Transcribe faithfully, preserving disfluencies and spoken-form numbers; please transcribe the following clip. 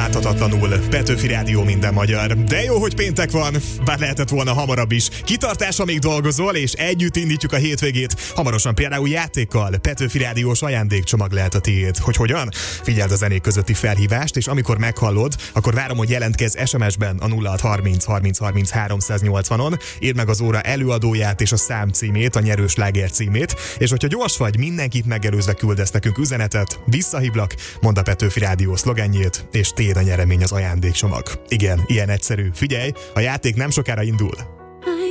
láthatatlanul. Petőfi Rádió, minden magyar. De jó, hogy péntek van, bár lehetett volna hamarabb is. Kitartása még dolgozol, és együtt indítjuk a hétvégét. Hamarosan például játékkal. Petőfi Rádiós ajándékcsomag lehet a tiéd. Hogy hogyan? Figyeld a zenék közötti felhívást, és amikor meghallod, akkor várom, hogy jelentkezz es em es-ben a nulla hat harminc harminc harminc háromszáznyolcvanon, írd meg az óra előadóját és a szám címét, a nyerős sláger címét, és hogyha gyors vagy, mindenkit megelőzve küldesz nekünk üzenetet, visszahívlak, mondd a Petőfi Rádió szlogenjét, és tiéd a nyeremény, az ajándékcsomag. Igen, ilyen egyszerű. Figyelj, a játék nem sokára indul.